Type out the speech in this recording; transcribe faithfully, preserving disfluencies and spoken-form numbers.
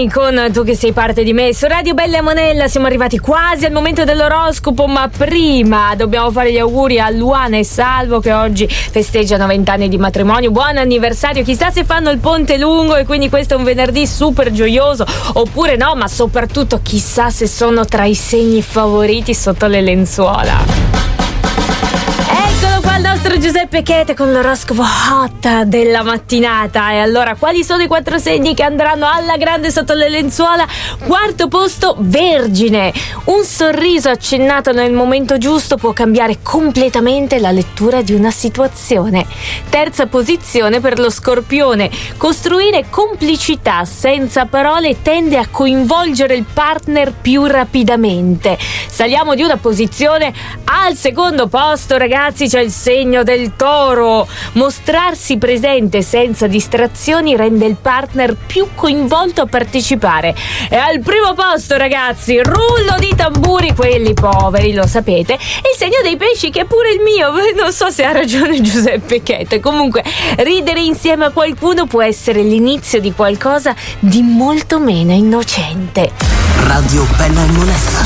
Giovanni con Tu che sei parte di me su Radio Bella e Monella. Siamo arrivati quasi al momento dell'oroscopo, ma prima dobbiamo fare gli auguri a Luana e Salvo che oggi festeggiano vent'anni di matrimonio. Buon anniversario, chissà se fanno il ponte lungo e quindi questo è un venerdì super gioioso oppure no, ma soprattutto chissà se sono tra i segni favoriti sotto le lenzuola. Eccolo qua il nostro Giuseppe Chete con l'oroscopo hot della mattinata. E allora, quali sono i quattro segni che andranno alla grande sotto le lenzuola? Quarto posto, Vergine. Un sorriso accennato nel momento giusto può cambiare completamente la lettura di una situazione. Terza posizione per lo Scorpione. Costruire complicità senza parole tende a coinvolgere il partner più rapidamente. Saliamo di una posizione al secondo posto, ragazzi, c'è il segno del Toro. Mostrarsi presente senza distrazioni rende il partner più coinvolto a partecipare. E al primo posto, ragazzi, rullo di tamburi, quelli poveri, lo sapete, e il segno dei Pesci, che è pure il mio. Non so se ha ragione Giuseppe Chete. Comunque, ridere insieme a qualcuno può essere l'inizio di qualcosa di molto meno innocente. Radio Bella e Monella.